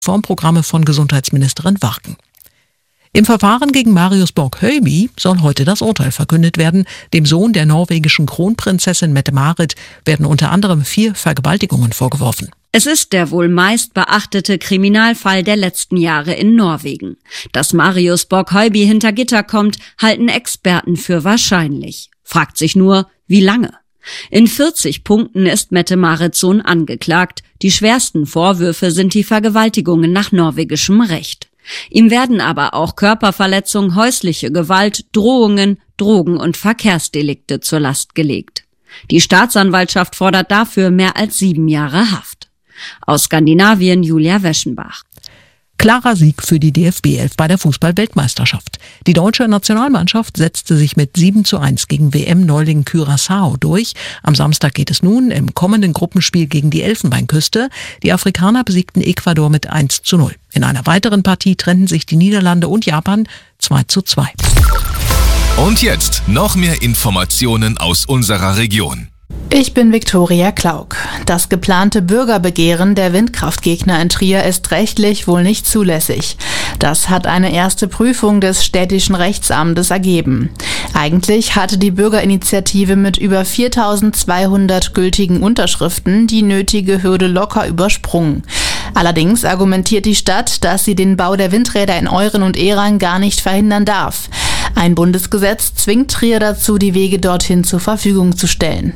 Reformprogramme von Gesundheitsministerin Warken. Im Verfahren gegen Marius Borg-Høiby soll heute das Urteil verkündet werden. Dem Sohn der norwegischen Kronprinzessin Mette-Marit werden unter anderem 4 Vergewaltigungen vorgeworfen. Es ist der wohl meist beachtete Kriminalfall der letzten Jahre in Norwegen. Dass Marius Borg-Høiby hinter Gitter kommt, halten Experten für wahrscheinlich. Fragt sich nur, wie lange? In 40 Punkten ist Mette-Marits Sohn angeklagt. Die schwersten Vorwürfe sind die Vergewaltigungen nach norwegischem Recht. Ihm werden aber auch Körperverletzung, häusliche Gewalt, Drohungen, Drogen- und Verkehrsdelikte zur Last gelegt. Die Staatsanwaltschaft fordert dafür mehr als 7 Jahre Haft. Aus Skandinavien Julia Weschenbach. Klarer Sieg für die DFB-11 bei der Fußball-Weltmeisterschaft. Die deutsche Nationalmannschaft setzte sich mit 7:1 gegen WM-Neuling Curaçao durch. Am Samstag geht es nun im kommenden Gruppenspiel gegen die Elfenbeinküste. Die Afrikaner besiegten Ecuador mit 1:0. In einer weiteren Partie trennten sich die Niederlande und Japan 2:2. Und jetzt noch mehr Informationen aus unserer Region. Ich bin Viktoria Klauk. Das geplante Bürgerbegehren der Windkraftgegner in Trier ist rechtlich wohl nicht zulässig. Das hat eine erste Prüfung des städtischen Rechtsamtes ergeben. Eigentlich hatte die Bürgerinitiative mit über 4.200 gültigen Unterschriften die nötige Hürde locker übersprungen. Allerdings argumentiert die Stadt, dass sie den Bau der Windräder in Euren und Erang gar nicht verhindern darf. Ein Bundesgesetz zwingt Trier dazu, die Wege dorthin zur Verfügung zu stellen.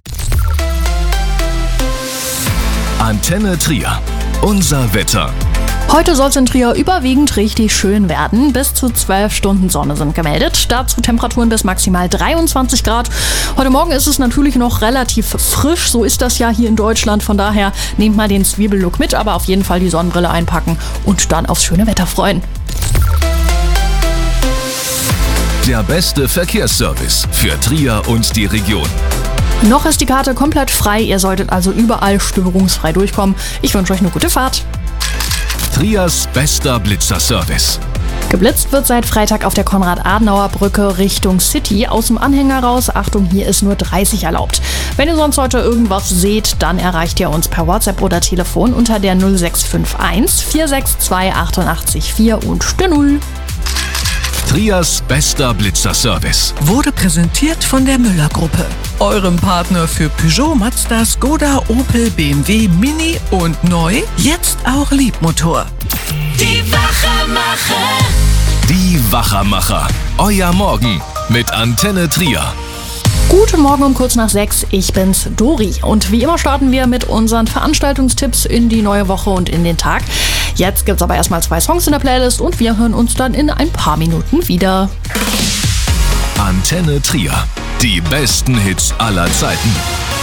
Antenne Trier. Unser Wetter. Heute soll es in Trier überwiegend richtig schön werden. Bis zu 12 Stunden Sonne sind gemeldet. Dazu Temperaturen bis maximal 23 Grad. Heute Morgen ist es natürlich noch relativ frisch. So ist das ja hier in Deutschland. Von daher nehmt mal den Zwiebellook mit, aber auf jeden Fall die Sonnenbrille einpacken und dann aufs schöne Wetter freuen. Der beste Verkehrsservice für Trier und die Region. Noch ist die Karte komplett frei. Ihr solltet also überall störungsfrei durchkommen. Ich wünsche euch eine gute Fahrt. Triers bester Blitzerservice. Geblitzt wird seit Freitag auf der Konrad-Adenauer-Brücke Richtung City. Aus dem Anhänger raus, Achtung, hier ist nur 30 erlaubt. Wenn ihr sonst heute irgendwas seht, dann erreicht ihr uns per WhatsApp oder Telefon unter der 0651 462 88 4 und der 0. Triers bester Blitzerservice Wurde präsentiert von der Müller-Gruppe, eurem Partner für Peugeot, Mazda, Skoda, Opel, BMW, Mini und neu, jetzt auch Liebmotor. Die Wachermacher. Die Wachermacher. Euer Morgen mit Antenne Trier. Guten Morgen um kurz nach 6, ich bin's, Dori. Und wie immer starten wir mit unseren Veranstaltungstipps in die neue Woche und in den Tag. Jetzt gibt's aber erstmal 2 Songs in der Playlist und wir hören uns dann in ein paar Minuten wieder. Antenne Trier. Die besten Hits aller Zeiten.